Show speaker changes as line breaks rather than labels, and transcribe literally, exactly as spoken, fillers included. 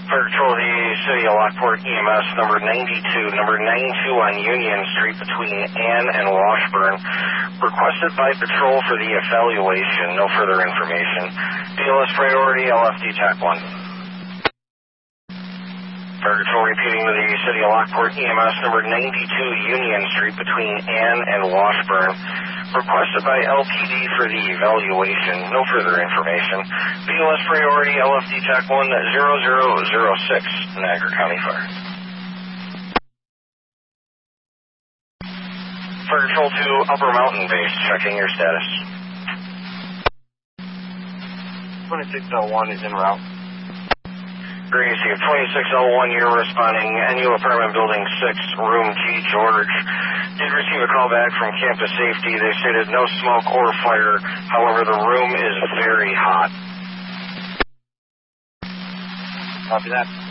Fire Control, the City of Lockport E M S, number ninety-two, number ninety-two on Union Street between Ann and Washburn. Requested by patrol for the evaluation. No further information. B L S priority, L F D T A C one. Fire Control repeating to the City of Lockport E M S, number ninety-two Union Street between Ann and Washburn. Requested by L P D for the evaluation. No further information. B L S priority, L F D T A C one zero zero zero six, Niagara County Fire. Fire Control to Upper Mountain Base, checking your status.
twenty-six oh one is en route.
Green Sea of twenty-six oh one, you're responding. N U Apartment Building six, Room G, George. Did receive a call back from Campus Safety. They stated no smoke or fire. However, the room is very hot.
Copy that.